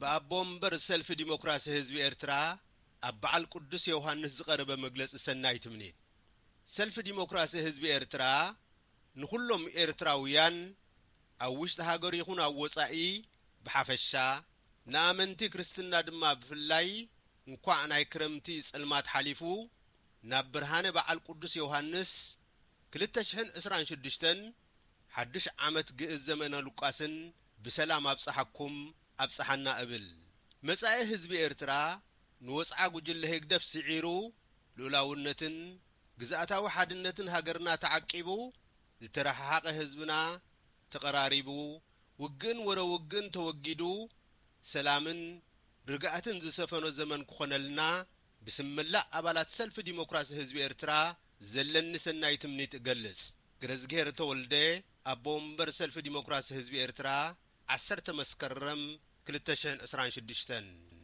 በአቦምበር ሰልፍ ዲሞክራሲ ህዝብ ኤርትራ አባል ቅዱስ ዮሐንስ ዝቀረበ መግለጽ ሰናይ ትምኒት ሰልፍ ዲሞክራሲ ህዝብ ኤርትራ ንሁሉም ኤርትራውያን አውሽት ሀገር ይኹን አወጻኢ በሐፈሻ ናመንቲ ክርስትና ድማ ብፍላይ እንኳን ናይ ክረምቲ ጽልማት ሓሊፉ ናብ ብርሃነ በዓል ቅዱስ ዮሐንስ 2026 ሓድሽ ዓመት ግእዝ ዘመነ ሉቃስን ብሰላም አብጽሐኩም አብጽሐና እብል መጻኢ ህዝቢ ኤርትራ ንወጽዓ ጉጅለ ህግደፍ ሲዒሩ ሉላውነትን ግዛታዊ ሓድነትን ሃገርና ተዓቂቡ ዝተረሓሓቀ ህዝብና ተቀራሪቡ ውግን ወረውግን ተወጊዱ ሰላምን ርግኣትን ዝሰፈኖ ዘመን ክኾነልና ብስምላ አባላት ሰልፍ ዲሞክራሲ ህዝቢ ኤርትራ ዘለኒ ሰናይ ትምኒት እገልጽ ግረዝጌር ተወልደ አቦምበር ሰልፍ ዲሞክራሲ ህዝቢ ኤርትራ 10 መስከረም 2026